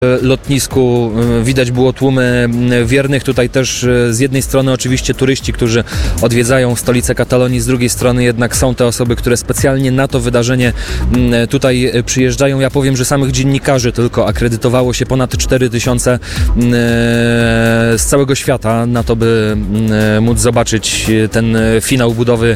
lotnisku widać było tłumy wiernych. Tutaj też z jednej strony oczywiście turyści, którzy odwiedzają stolicę Katalonii, z drugiej strony jednak są te osoby, które specjalnie na to wydarzenie tutaj przyjeżdżają. Ja powiem, że samych dziennikarzy tylko akredytowało się ponad 4000 z całego świata na to, by móc zobaczyć ten finał budowy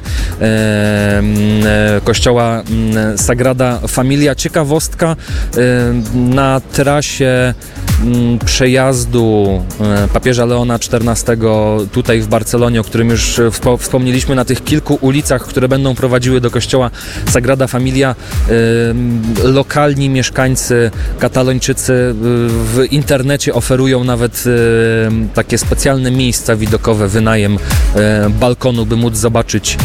kościoła Sagrada Familia. Ciekawostka, na trasie przejazdu papieża Leona XIV tutaj w Barcelonie, o którym już wspomnieliśmy, na tych kilku ulicach, które będą prowadziły do kościoła Sagrada Familia, lokalni mieszkańcy katalończycy w internecie oferują nawet takie specjalne miejsca widokowe, wynajem balkonu, by móc zobaczyć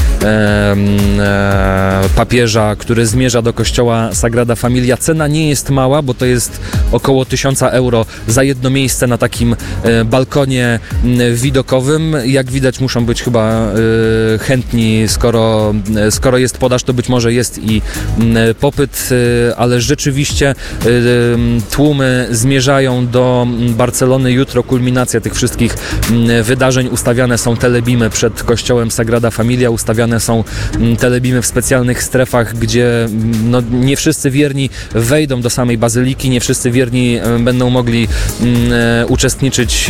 papieża, który zmierza do kościoła Sagrada Familia. Cena nie jest mała, bo to jest około 1000 euro za jedno miejsce na takim balkonie widokowym. Jak widać, muszą być chyba chętni, skoro jest podaż, to być może jest i popyt, ale rzeczywiście tłumy zmierzają do Barcelony. Jutro kulminacja tych wszystkich wydarzeń. Ustawiane są telebimy przed kościołem Sagrada Familia, ustawiane są telebimy w specjalnych strefach, gdzie nie wszyscy wierni wejdą do samej bazyliki, nie wszyscy wierni będą mogli uczestniczyć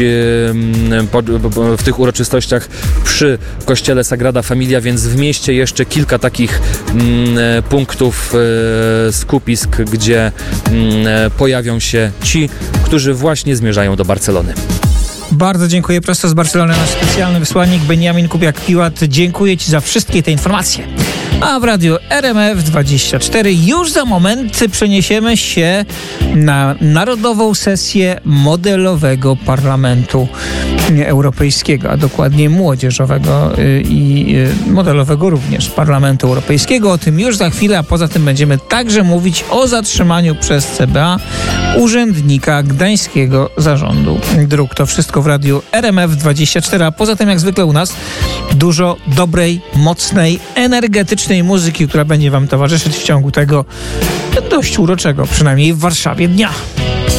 w tych uroczystościach przy kościele Sagrada Familia, więc w mieście jeszcze kilka takich punktów, skupisk, gdzie pojawią się ci, którzy właśnie zmierzają do Barcelony. Bardzo dziękuję. Prosto z Barcelony nasz specjalny wysłannik Benjamin Kubiak-Piłat. Dziękuję Ci za wszystkie te informacje. A w radiu RMF24 już za moment przeniesiemy się na narodową sesję modelowego Parlamentu Europejskiego, a dokładnie młodzieżowego i modelowego również Parlamentu Europejskiego. O tym już za chwilę, a poza tym będziemy także mówić o zatrzymaniu przez CBA urzędnika Gdańskiego Zarządu Dróg. To wszystko w radiu RMF24, a poza tym jak zwykle u nas dużo dobrej, mocnej, energetycznej muzyki, która będzie Wam towarzyszyć w ciągu tego dość uroczego, przynajmniej w Warszawie, dnia.